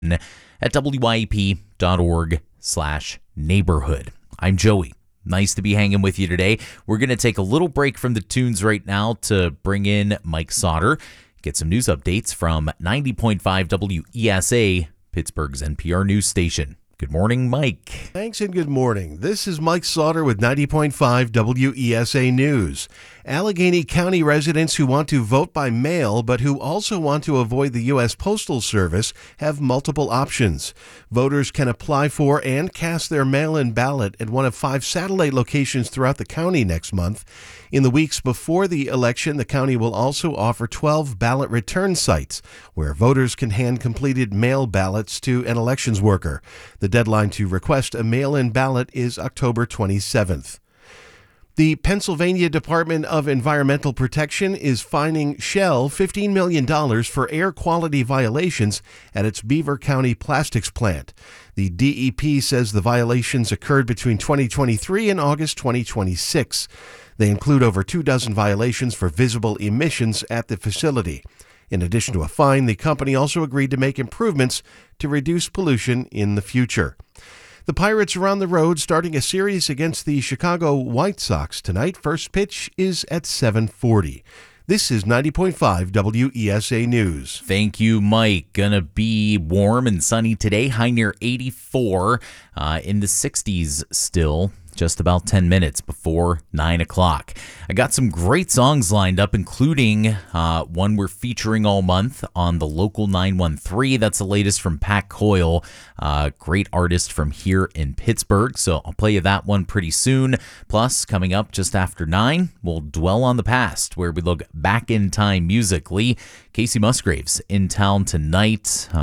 at wyep.org/neighborhood. I'm Joey. Nice to be hanging with you today. We're going to take a little break from the tunes right now to bring in Mike Sauter, get some news updates from 90.5 WESA, Pittsburgh's NPR news station. Good morning, Mike. Thanks and good morning. This is Mike Sauter with 90.5 WESA News. Allegheny County residents who want to vote by mail but who also want to avoid the U.S. Postal Service have multiple options. Voters can apply for and cast their mail-in ballot at one of 5 satellite locations throughout the county next month. In the weeks before the election, the county will also offer 12 ballot return sites where voters can hand completed mail ballots to an elections worker. The deadline to request a mail-in ballot is October 27th. The Pennsylvania Department of Environmental Protection is fining Shell $15 million for air quality violations at its Beaver County plastics plant. The DEP says the violations occurred between 2023 and August 2026. They include over 24 violations for visible emissions at the facility. In addition to a fine, the company also agreed to make improvements to reduce pollution in the future. The Pirates are on the road starting a series against the Chicago White Sox tonight. First pitch is at 7:40. This is 90.5 WESA News. Thank you, Mike. Gonna be warm and sunny today, high near 84, in the 60s still. Just about 10 minutes before 9 o'clock. I got some great songs lined up, including one we're featuring all month on the Local 913. That's the latest from Pat Coyle, great artist from here in Pittsburgh. So I'll play you that one pretty soon. Plus, coming up just after 9, we'll dwell on the past, where we look back in time musically. Casey Musgraves in town tonight.